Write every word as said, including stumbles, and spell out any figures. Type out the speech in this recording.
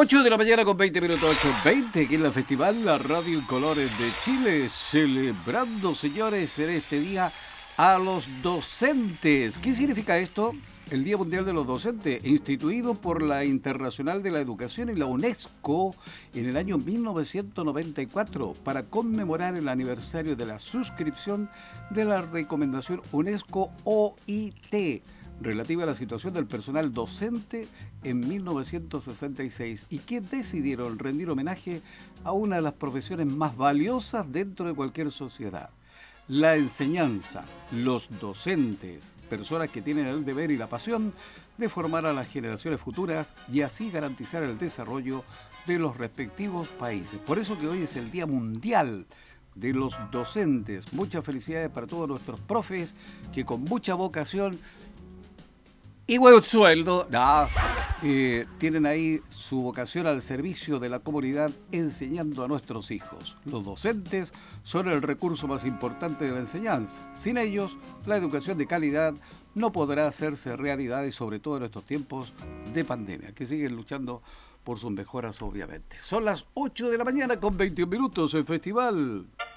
ocho de la mañana con veinte minutos, ocho veinte, aquí en la Festival, la Radio en Colores de Chile, celebrando, señores, en este día a los docentes. ¿Qué significa esto? El Día Mundial de los Docentes, instituido por la Internacional de la Educación y la UNESCO en el año mil novecientos noventa y cuatro para conmemorar el aniversario de la suscripción de la recomendación UNESCO O I T relativa a la situación del personal docente en mil novecientos sesenta y seis y que decidieron rendir homenaje a una de las profesiones más valiosas dentro de cualquier sociedad. La enseñanza, los docentes, personas que tienen el deber y la pasión de formar a las generaciones futuras y así garantizar el desarrollo de los respectivos países. Por eso que hoy es el Día Mundial de los Docentes. Muchas felicidades para todos nuestros profes que con mucha vocación y buen sueldo, no, eh, tienen ahí su vocación al servicio de la comunidad enseñando a nuestros hijos. Los docentes son el recurso más importante de la enseñanza. Sin ellos, la educación de calidad no podrá hacerse realidad y sobre todo en estos tiempos de pandemia, que siguen luchando por sus mejoras obviamente. Son las ocho de la mañana con veintiún minutos el festival.